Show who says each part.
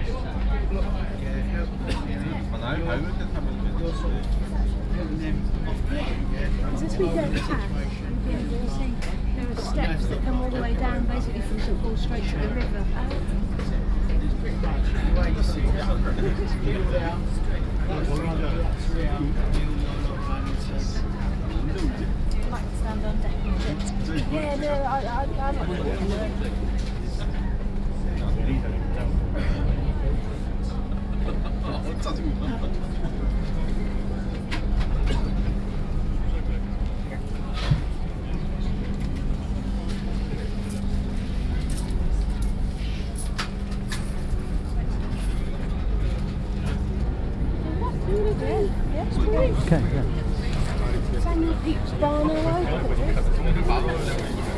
Speaker 1: 날 밝을 때 타면
Speaker 2: Because as we go past, you'll see there are steps that come all the way down, basically from St Paul straight to the river. I like to stand on deck and sit. Yeah, no, I like to
Speaker 1: 짜증나.
Speaker 2: Okay, yeah. Samuel Pepys Barn all over.